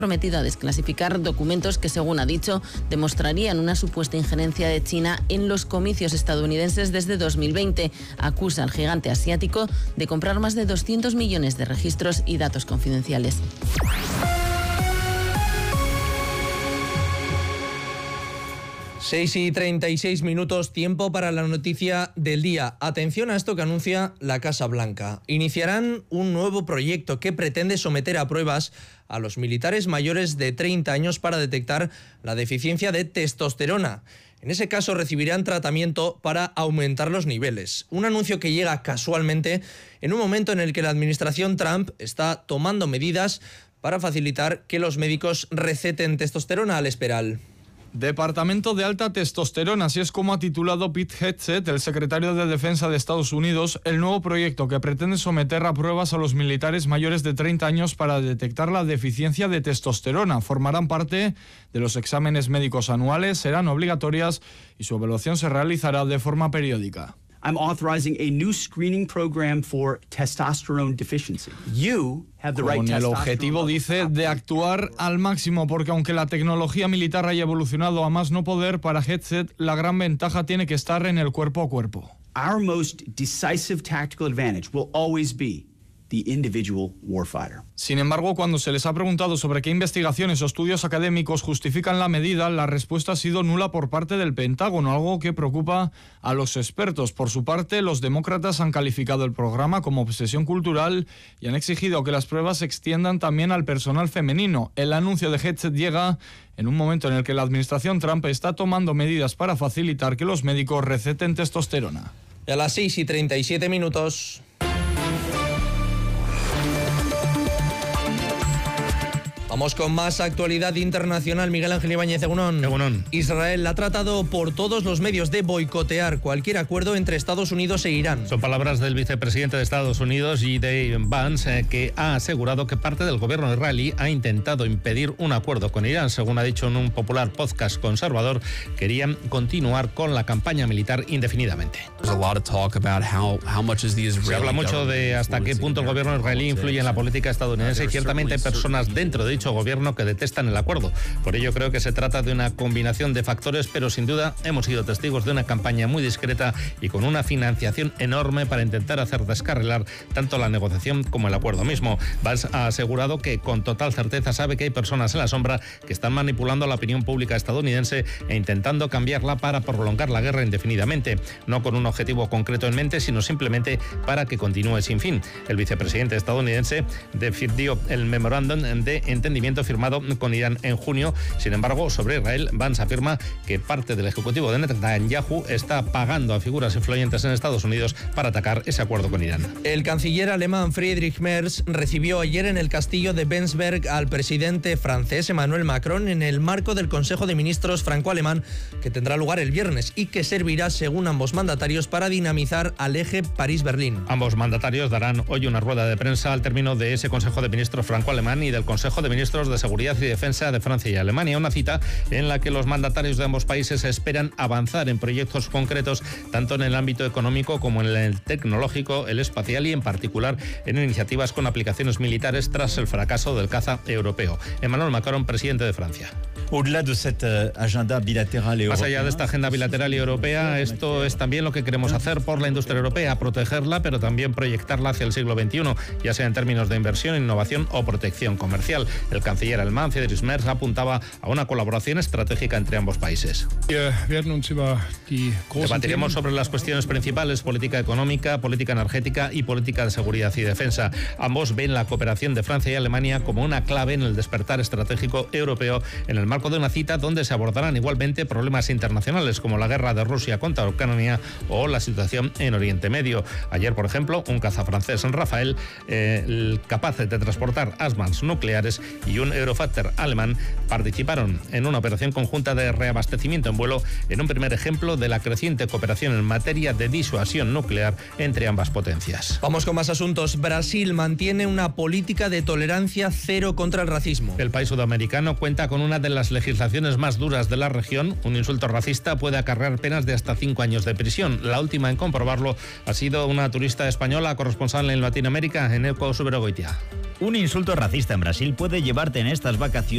prometido a desclasificar documentos que, según ha dicho, demostrarían una supuesta injerencia de China en los comicios estadounidenses desde 2020. Acusa al gigante asiático de comprar más de 200 millones de registros y datos confidenciales. Seis y 36 minutos, tiempo para la noticia del día. Atención a esto que anuncia la Casa Blanca. Iniciarán un nuevo proyecto que pretende someter a pruebas a los militares mayores de 30 años para detectar la deficiencia de testosterona. En ese caso recibirán tratamiento para aumentar los niveles. Un anuncio que llega casualmente en un momento en el que la administración Trump está tomando medidas para facilitar que los médicos receten testosterona al esperal. Departamento de alta testosterona, así es como ha titulado Pete Hegseth, el secretario de Defensa de Estados Unidos, el nuevo proyecto que pretende someter a pruebas a los militares mayores de 30 años para detectar la deficiencia de testosterona. Formarán parte de los exámenes médicos anuales, serán obligatorias y su evaluación se realizará de forma periódica. I'm authorizing a new screening program for testosterone deficiency. You have the right Con el objetivo, dice, de actuar al máximo, porque aunque la tecnología militar haya evolucionado a más no poder, para Hegseth la gran ventaja tiene que estar en el cuerpo a cuerpo. Our most decisive tactical advantage will always be the individual warfighter. Sin embargo, cuando se les ha preguntado sobre qué investigaciones o estudios académicos justifican la medida, la respuesta ha sido nula por parte del Pentágono, algo que preocupa a los expertos. Por su parte, los demócratas han calificado el programa como obsesión cultural y han exigido que las pruebas se extiendan también al personal femenino. El anuncio de Hegseth llega en un momento en el que la administración Trump está tomando medidas para facilitar que los médicos receten testosterona. Y a las 6 y 37 minutos... Vamos con más actualidad internacional. Miguel Ángel Ibáñez, Egunon. Egunon. Israel ha tratado por todos los medios de boicotear cualquier acuerdo entre Estados Unidos e Irán. Son palabras del vicepresidente de Estados Unidos, J.D. Vance, que ha asegurado que parte del gobierno israelí ha intentado impedir un acuerdo con Irán. Según ha dicho en un popular podcast conservador, querían continuar con la campaña militar indefinidamente. Se habla mucho de hasta qué punto el gobierno israelí influye en la política estadounidense y ciertamente hay personas dentro de dicho gobierno que detestan el acuerdo. Por ello creo que se trata de una combinación de factores, pero sin duda hemos sido testigos de una campaña muy discreta y con una financiación enorme para intentar hacer descarrilar tanto la negociación como el acuerdo mismo. Vance ha asegurado que con total certeza sabe que hay personas en la sombra que están manipulando la opinión pública estadounidense e intentando cambiarla para prolongar la guerra indefinidamente, no con un objetivo concreto en mente, sino simplemente para que continúe sin fin. El vicepresidente estadounidense defendió el memorándum de entendimiento firmado con Irán en junio. Sin embargo, sobre Israel, Vance afirma que parte del ejecutivo de Netanyahu está pagando a figuras influyentes en Estados Unidos para atacar ese acuerdo con Irán. El canciller alemán Friedrich Merz recibió ayer en el castillo de Bensberg al presidente francés Emmanuel Macron en el marco del Consejo de Ministros franco-alemán que tendrá lugar el viernes y que servirá, según ambos mandatarios, para dinamizar al eje París-Berlín. Ambos mandatarios darán hoy una rueda de prensa al término de ese Consejo de Ministros franco-alemán y del Consejo de Ministros de Seguridad y Defensa de Francia y Alemania, una cita en la que los mandatarios de ambos países esperan avanzar en proyectos concretos tanto en el ámbito económico como en el tecnológico, el espacial y en particular en iniciativas con aplicaciones militares tras el fracaso del caza europeo. Emmanuel Macron, presidente de Francia. Más allá de esta agenda bilateral y europea, esto es también lo que queremos hacer por la industria europea, protegerla, pero también proyectarla hacia el siglo XXI, ya sea en términos de inversión, innovación o protección comercial. El canciller alemán Friedrich Merz apuntaba a una colaboración estratégica entre ambos países. Debatiremos sobre las cuestiones principales: política económica, política energética y política de seguridad y defensa. Ambos ven la cooperación de Francia y Alemania como una clave en el despertar estratégico europeo en el marco de una cita donde se abordarán igualmente problemas internacionales como la guerra de Rusia contra Ucrania o la situación en Oriente Medio. Ayer, por ejemplo, un caza francés, Rafael, capaz de transportar ASMANs nucleares, y un Eurofighter alemán participaron en una operación conjunta de reabastecimiento en vuelo en un primer ejemplo de la creciente cooperación en materia de disuasión nuclear entre ambas potencias. Vamos con más asuntos. Brasil mantiene una política de tolerancia cero contra el racismo. El país sudamericano cuenta con una de las legislaciones más duras de la región. Un insulto racista puede acarrear penas de hasta 5 años de prisión. La última en comprobarlo ha sido una turista española corresponsal en Latinoamérica, Eneco Suberogoitia. Un insulto racista en Brasil puede llevarte en estas vacaciones